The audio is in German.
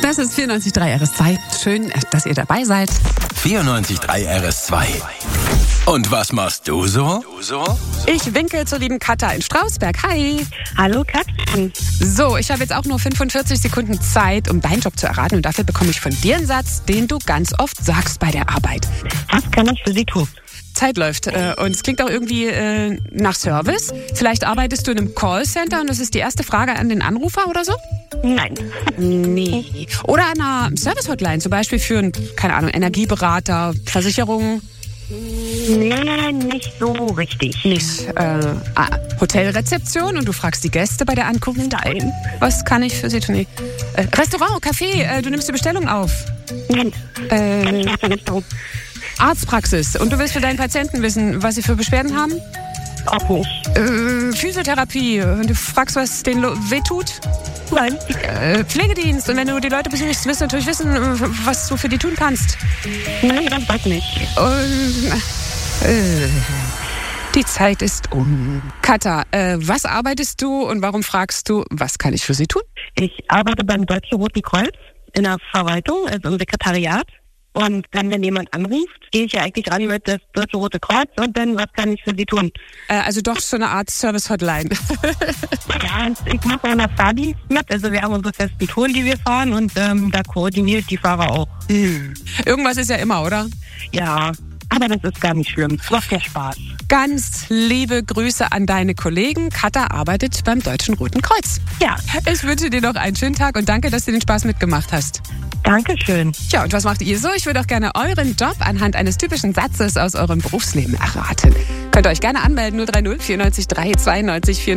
Das ist 94.3 RS2. Schön, dass ihr dabei seid. 94.3 RS2. Und was machst du so? Ich winke zur lieben Katha in Strausberg. Hi. Hallo Katrin. So, ich habe jetzt auch nur 45 Sekunden Zeit, um deinen Job zu erraten. Und dafür bekomme ich von dir einen Satz, den du ganz oft sagst bei der Arbeit. Was kann ich für Sie tun? Zeit läuft und es klingt auch irgendwie nach Service. Vielleicht arbeitest du in einem Callcenter und das ist die erste Frage an den Anrufer oder so? Nein. Nee. Oder an einer Service-Hotline, zum Beispiel für einen, keine Ahnung, Energieberater, Versicherungen. Nein, nicht so richtig. Nicht Hotelrezeption und du fragst die Gäste bei der Ankunft. Nein. Was kann ich für sie tun? Nee. Restaurant, Café, du nimmst die Bestellung auf. Nein. Arztpraxis und du willst für deinen Patienten wissen, was sie für Beschwerden haben? Auch nicht. Physiotherapie und du fragst, was denen wehtut? Nein. Pflegedienst und wenn du die Leute besuchst, willst du natürlich wissen, was du für die tun kannst. Nein, das weiß nicht. Die Zeit ist um. Katha, was arbeitest du und warum fragst du, was kann ich für sie tun? Ich arbeite beim Deutschen Roten Kreuz in der Verwaltung, also im Sekretariat. Und dann, wenn jemand anruft, gehe ich ja eigentlich ran mit das Deutsche Rote Kreuz und dann, was kann ich für Sie tun? Also doch so eine Art Service-Hotline. Ja, ich mache auch noch Fahrdienst mit. Also wir haben unsere festen Touren, die wir fahren und da koordiniere ich die Fahrer auch. Irgendwas ist ja immer, oder? Ja, aber das ist gar nicht schlimm. Es macht ja Spaß. Ganz liebe Grüße an deine Kollegen. Katha arbeitet beim Deutschen Roten Kreuz. Ja. Ich wünsche dir noch einen schönen Tag und danke, dass du den Spaß mitgemacht hast. Dankeschön. Ja, und was macht ihr so? Ich würde auch gerne euren Job anhand eines typischen Satzes aus eurem Berufsleben erraten. Könnt ihr euch gerne anmelden, 030 94 3 92 94.